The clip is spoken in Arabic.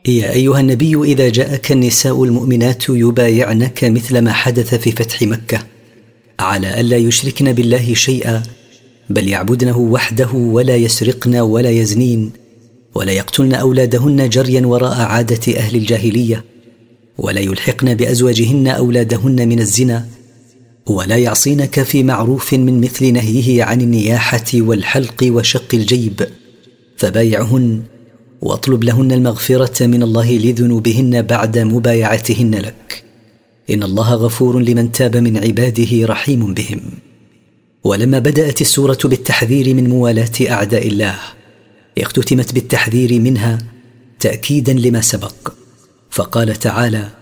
يا أيها النبي، إذا جاءك النساء المؤمنات يبايعنك مثل ما حدث في فتح مكة على ألا يشركن بالله شيئا، بل يعبدنه وحده، ولا يسرقن ولا يزنين، ولا يقتلن أولادهن جريا وراء عادة أهل الجاهلية، ولا يلحقن بأزواجهن أولادهن من الزنا، ولا يعصينك في معروف من مثل نهيه عن النياحة والحلق وشق الجيب، فبايعهن واطلب لهن المغفرة من الله لذنوبهن بعد مبايعتهن لك، إن الله غفور لمن تاب من عباده رحيم بهم. ولما بدأت السورة بالتحذير من موالاة أعداء الله، اختتمت بالتحذير منها تأكيدا لما سبق، فقال تعالى: